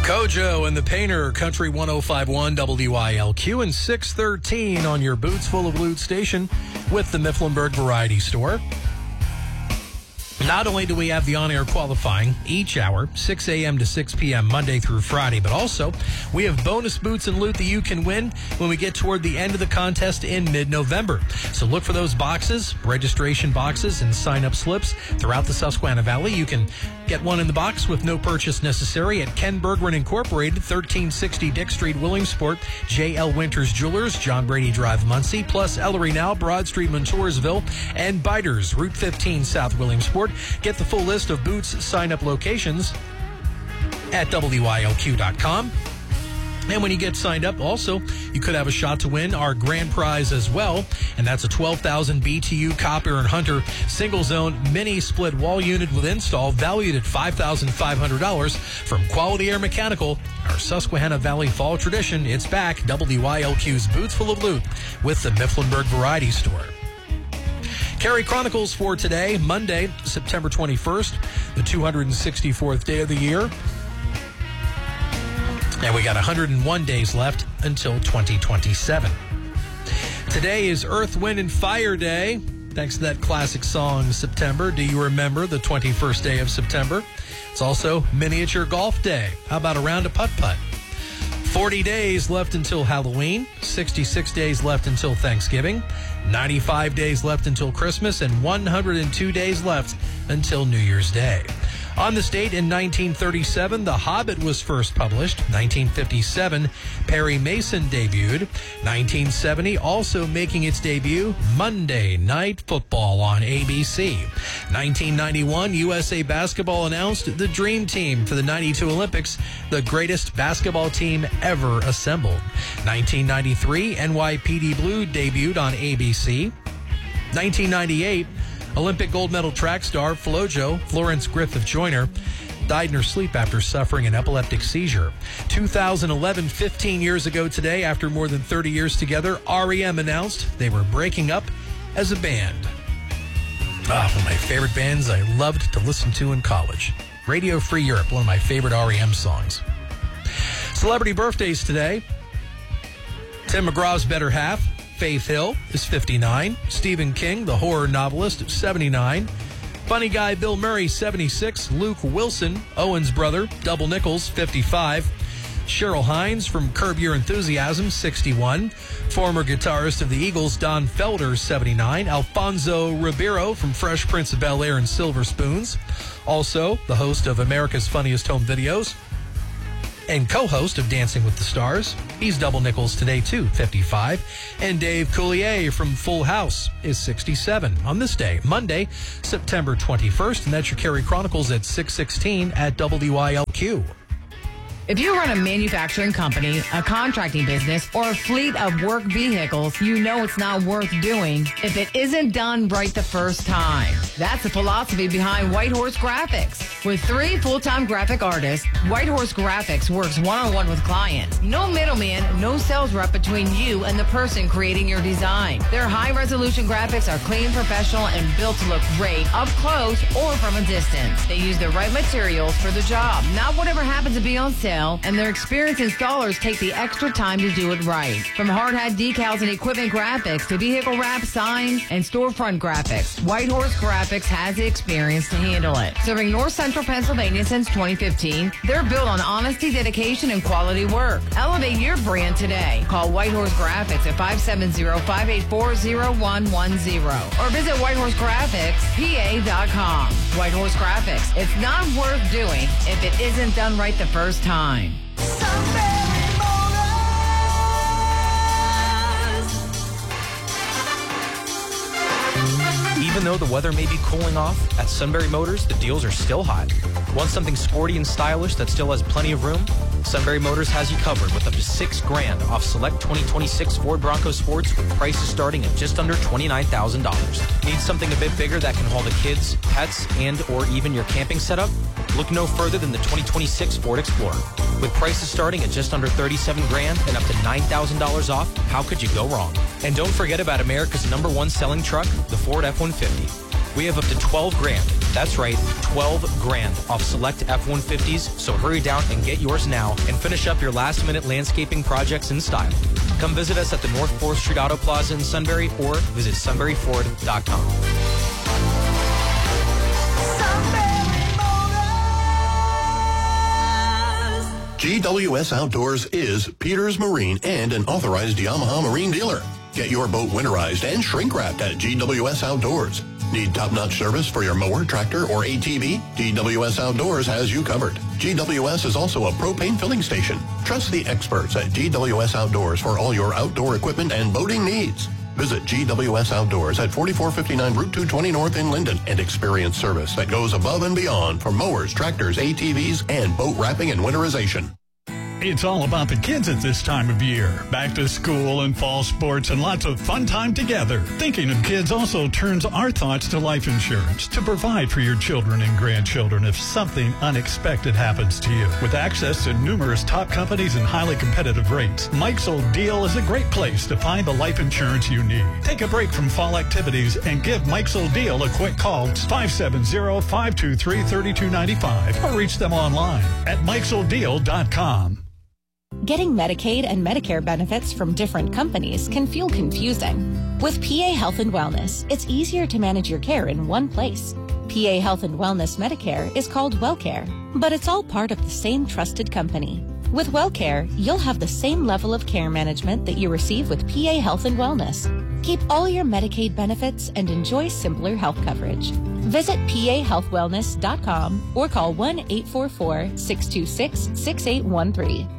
Kojo and the Painter, Country 105.1 WILQ, and 613 on your Boots Full of Loot station with the Mifflinburg Variety Store. Not only do we have the on-air qualifying each hour, 6 a.m. to 6 p.m. Monday through Friday, but also we have bonus boots and loot that you can win when we get toward the end of the contest in mid-November. So look for those boxes, registration boxes, and sign-up slips throughout the Susquehanna Valley. You can get one in the box with no purchase necessary at Ken Bergman Incorporated, 1360 Dick Street, Williamsport, J.L. Winters Jewelers, John Brady Drive, Muncie, plus Ellery Now, Broad Street, Montoursville, and Biters, Route 15 South Williamsport. Get the full list of Boots sign-up locations at WILQ.com. And when you get signed up, also, you could have a shot to win our grand prize as well. And that's a 12,000 BTU Copper and Hunter single-zone mini split wall unit with install valued at $5,500 from Quality Air Mechanical. Our Susquehanna Valley fall tradition, it's back. WILQ's Boots Full of Loot with the Mifflinburg Variety Store. Cary Chronicles for today, Monday, September 21st, the 264th day of the year. And we got 101 days left until 2027. Today is Earth, Wind, and Fire Day. Thanks to that classic song, September. Do you remember the 21st day of September? It's also Miniature Golf Day. How about a round of putt-putt? 40 days left until Halloween, 66 days left until Thanksgiving, 95 days left until Christmas, and 102 days left until New Year's Day. On this date in 1937, The Hobbit was first published. 1957, Perry Mason debuted. 1970, also making its debut, Monday Night Football on ABC. 1991, USA Basketball announced the Dream Team for the 92 Olympics, the greatest basketball team ever assembled. 1993, NYPD Blue debuted on ABC. 1998, Olympic gold medal track star FloJo, Florence Griffith Joyner, died in her sleep after suffering an epileptic seizure. 2011, 15 years ago today, after more than 30 years together, REM announced they were breaking up as a band. One of my favorite bands I loved to listen to in college. Radio Free Europe, one of my favorite REM songs. Celebrity birthdays today. Tim McGraw's better half, Faith Hill, is 59. Stephen King, the horror novelist, 79. Funny guy Bill Murray, 76. Luke Wilson, Owen's brother, Double Nichols, 55. Cheryl Hines from Curb Your Enthusiasm, 61. Former guitarist of the Eagles, Don Felder, 79. Alfonso Ribeiro from Fresh Prince of Bel-Air and Silver Spoons. Also, the host of America's Funniest Home Videos and co-host of Dancing with the Stars. He's Double Nichols today, too, 55. And Dave Coulier from Full House is 67 on this day, Monday, September 21st. And that's your Cary Chronicles at 6:16 at WILQ. If you run a manufacturing company, a contracting business, or a fleet of work vehicles, you know it's not worth doing if it isn't done right the first time. That's the philosophy behind White Horse Graphics. With 3 full-time graphic artists, White Horse Graphics works one-on-one with clients. No middleman, no sales rep between you and the person creating your design. Their high-resolution graphics are clean, professional, and built to look great up close or from a distance. They use the right materials for the job, not whatever happens to be on sale. And their experienced installers take the extra time to do it right. From hard hat decals and equipment graphics to vehicle wrap, sign, and storefront graphics, White Horse Graphics has the experience to handle it. Serving North Central Pennsylvania since 2015, they're built on honesty, dedication, and quality work. Elevate your brand today. Call White Horse Graphics at 570-584-0110 or visit WhiteHorseGraphicsPA.com. White Horse Graphics. It's not worth doing if it isn't done right the first time. Even though the weather may be cooling off, at Sunbury Motors, the deals are still hot. Want something sporty and stylish that still has plenty of room? Sunbury Motors has you covered with up to $6,000 off select 2026 Ford Bronco Sports with prices starting at just under $29,000. Need something a bit bigger that can haul the kids, pets, and or even your camping setup? Look no further than the 2026 Ford Explorer. With prices starting at just under $37,000 and up to $9,000 off, how could you go wrong? And don't forget about America's #1 selling truck, the Ford F-150. We have up to $12,000. That's right, $12 grand off select F-150s, so hurry down and get yours now and finish up your last-minute landscaping projects in style. Come visit us at the North 4th Street Auto Plaza in Sunbury or visit sunburyford.com. GWS Outdoors is Peters Marine and an authorized Yamaha Marine dealer. Get your boat winterized and shrink-wrapped at GWS Outdoors. Need top-notch service for your mower, tractor, or ATV? GWS Outdoors has you covered. GWS is also a propane filling station. Trust the experts at GWS Outdoors for all your outdoor equipment and boating needs. Visit GWS Outdoors at 4459 Route 220 North in Linden and experience service that goes above and beyond for mowers, tractors, ATVs, and boat wrapping and winterization. It's all about the kids at this time of year. Back to school and fall sports and lots of fun time together. Thinking of kids also turns our thoughts to life insurance to provide for your children and grandchildren if something unexpected happens to you. With access to numerous top companies and highly competitive rates, Mike's Old Deal is a great place to find the life insurance you need. Take a break from fall activities and give Mike's Old Deal a quick call. It's 570-523-3295 or reach them online at Mike'sOldDeal.com. Getting Medicaid and Medicare benefits from different companies can feel confusing. With PA Health and Wellness, it's easier to manage your care in one place. PA Health and Wellness Medicare is called WellCare, but it's all part of the same trusted company. With WellCare, you'll have the same level of care management that you receive with PA Health and Wellness. Keep all your Medicaid benefits and enjoy simpler health coverage. Visit PAHealthWellness.com or call 1-844-626-6813.